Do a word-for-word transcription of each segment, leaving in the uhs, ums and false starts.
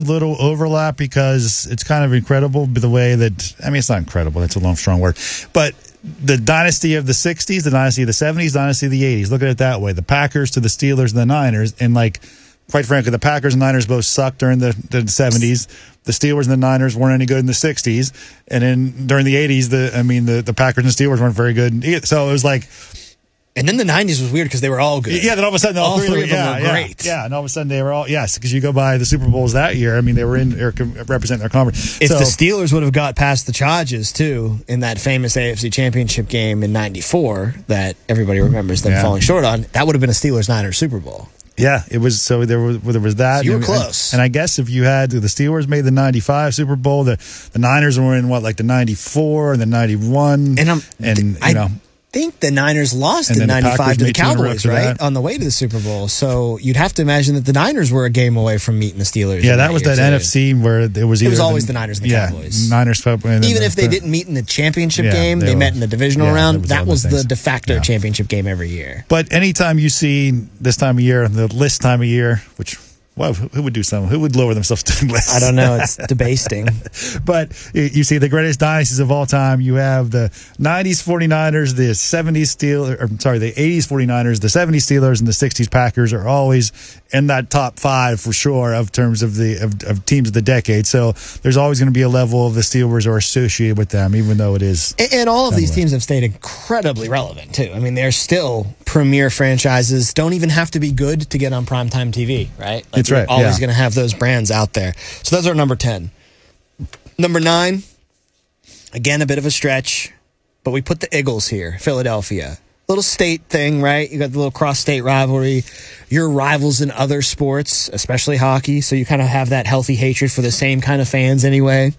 little overlap because it's kind of incredible the way that, I mean, it's not incredible. That's a long, strong word. But the dynasty of the sixties, the dynasty of the seventies, dynasty of the eighties, look at it that way. The Packers to the Steelers and the Niners. And, like, quite frankly, the Packers and Niners both sucked during the, the seventies. The Steelers and the Niners weren't any good in the sixties. And then during the eighties, the I mean, the, the Packers and Steelers weren't very good. So it was like... And then the nineties was weird because they were all good. Yeah, then all of a sudden, all, all three, three were, of them yeah, were yeah, great. Yeah, and all of a sudden they were all, yes, because you go by the Super Bowls that year. I mean, they were in, or representing their conference. If so, the Steelers would have got past the Chargers, too, in that famous A F C Championship game in ninety-four that everybody remembers them yeah. falling short on, that would have been a Steelers-Niners Super Bowl. Yeah, it was, so there was, there was that. So you were and, close. And, and I guess if you had, the Steelers made the ninety-five Super Bowl, the, the Niners were in, what, like the ninety-four and the ninety-one. And, I'm, and you I, know. I think the Niners lost And in then the ninety-five Packers to the made two in a row Cowboys, after right? that. On the way to the Super Bowl. So you'd have to imagine that the Niners were a game away from meeting the Steelers. Yeah, in that was year, that too. N F C where it was either. It was always the Niners and the yeah, Cowboys. Niners, and then Even the, if they didn't meet in the championship Yeah, game, they they, were- met in the divisional yeah, round. that was That other was the things. de facto Yeah. championship game every year. But anytime you see this time of year, the list time of year, which, well, who would do something? Who would lower themselves to the list? I don't know. It's debasting. But you see the greatest dynasties of all time. You have the nineties 49ers, the seventies Steelers, or, I'm sorry, the eighties 49ers, the seventies Steelers, and the sixties Packers are always in that top five for sure of terms of the of, of teams of the decade. So there's always going to be a level of the Steelers are associated with them, even though it is. And, and all of these Anyway. teams have stayed incredibly relevant, too. I mean, they're still premier franchises. Don't even have to be good to get on primetime T V, right? Like, That's you're right, always yeah. going to have those brands out there. So those are number ten. Number nine, again, a bit of a stretch, but we put the Eagles here, Philadelphia. Little state thing, right? You got the little cross-state rivalry. You're rivals in other sports, especially hockey, so you kind of have that healthy hatred for the same kind of fans anyway.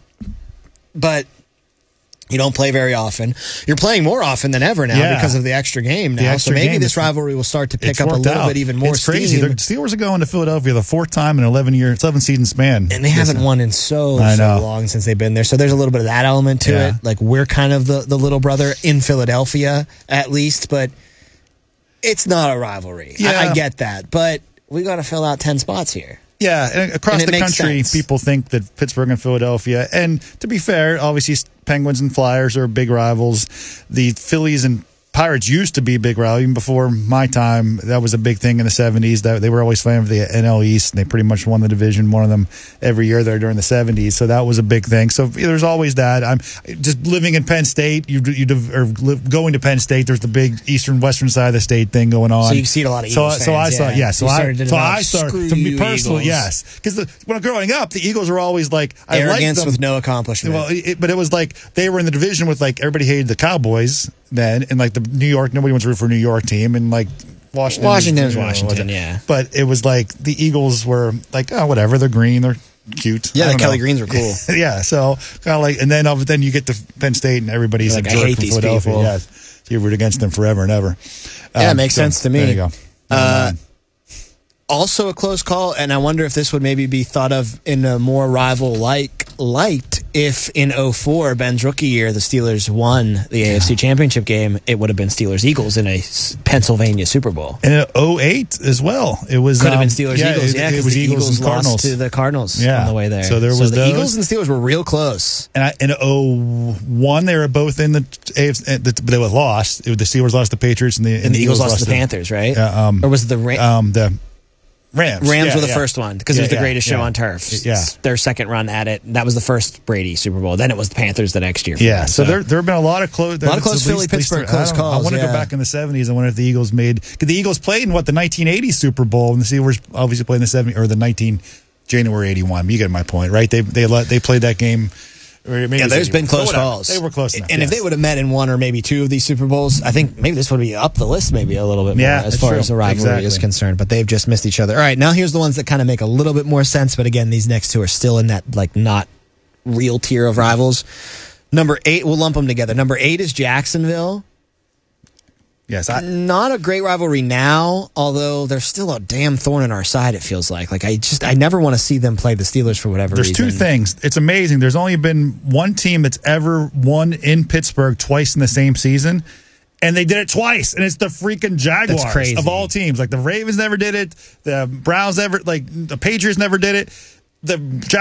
But you don't play very often. You're playing more often than ever now Yeah. because of the extra game The now. extra so maybe game this is- rivalry will start to pick It's up a worked little out. bit even more It's crazy. steam. The Steelers are going to Philadelphia the fourth time in an eleven year, eleven season span. And they haven't won in so, I so know. long since they've been there. So there's a little bit of that element to Yeah. it. Like, we're kind of the, the little brother in Philadelphia, at least, but it's not a rivalry. I, Yeah. I get that. But we got to fill out ten spots here. Yeah, and across And it the makes country, sense. people think that Pittsburgh and Philadelphia, and to be fair, obviously Penguins and Flyers are big rivals. The Phillies and Pirates used to be a big rival. Even before my time, that was a big thing in the seventies. That they were always fighting for the N L East, and they pretty much won the division, one of them every year there during the seventies. So that was a big thing. So there's always that. I'm just living in Penn State. You you or live, going to Penn State. There's the big eastern western side of the state thing going on. So you see a lot of so, Eagles So I fans, saw, yeah. yeah. So You I started to so develop, I started "Screw to be you, personally, Eagles." yes, because when I'm growing up, the Eagles were always like I liked Arrogance them. with no accomplishment. Well, it, but it was like they were in the division with like everybody hated the Cowboys then, and like the New York, nobody wants to root for a New York team, and like Washington, Washington's you know, Washington, whatever. yeah. But it was like the Eagles were like, oh, whatever, they're green, they're cute. Yeah, I the don't Kelly know. Greens were cool. Yeah, so kind of like, and then uh, then you get to Penn State, and everybody's You're a like, I jerk hate from these Philadelphia. people. Yeah, so you root against them forever and ever. Yeah, it Um, makes so, sense to me. There you go. Uh, Um, Also a close call, and I wonder if this would maybe be thought of in a more rival-like light if in oh four, Ben's rookie year, the Steelers won the A F C Championship game. It would have been Steelers-Eagles in a s- Pennsylvania Super Bowl. and in oh eight as well. It was Could have um, been Steelers-Eagles, yeah, it, it because was the Eagles, Eagles, and Cardinals. lost to the Cardinals Yeah. on the way there. So there was the those. Eagles and Steelers were real close. And I, in oh one, they were both in the A F C, but they were lost. It was the Steelers lost to the Patriots, and the, And the Eagles lost to the Panthers, right? Yeah, um, or was it the Rams? um, the Rams. Rams Yeah, were the yeah. first one because Yeah, it was the yeah, greatest show yeah. on turf. Yeah. It's their second run at it. That was the first Brady Super Bowl. Then it was the Panthers the next year. for Yeah, them, so there there have been a lot of close, A lot of close Philly, Pittsburgh close I calls, I want to yeah. go back in the seventies. I wonder if the Eagles made because the Eagles played in what the nineteen eighty Super Bowl, and the Steelers obviously played in the seventy or the nineteen January eighty-one. You get my point, right? They they let, they played that game. Or maybe Yeah, it was there's been eighty-one. close But whatever. calls. They were close enough. And if yes. they would have met in one or maybe two of these Super Bowls, I think maybe this would be up the list maybe a little bit more Yeah, as that's far true. as the rivalry is Exactly. concerned. But they've just missed each other. All right, now here's the ones that kind of make a little bit more sense. But again, these next two are still in that like not real tier of rivals. Number eight, we'll lump them together. Number eight is Jacksonville. yes, I, Not a great rivalry now, although they're still a damn thorn in our side, it feels like. Like, I just, I never want to see them play the Steelers for whatever There's reason. two things. It's amazing. There's only been one team that's ever won in Pittsburgh twice in the same season, and they did it twice. And it's the freaking Jaguars crazy. of all teams. Like the Ravens never did it. The Browns never, like the Patriots never did it. the